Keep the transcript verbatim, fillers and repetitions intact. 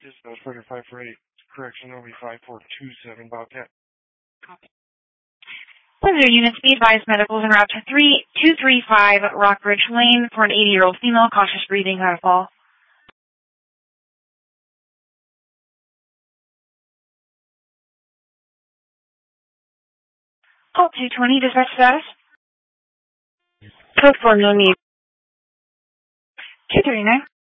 Dispatch Flighter five four eight, correction, O B five four two seven Bobcat. Copy. Pleasure units, be advised medicals en route to three two three five Rockbridge Lane for an eighty-year-old female, cautious breathing, got a fall. Call two twenty, dispatch status. Code four, no need. two thirty-nine.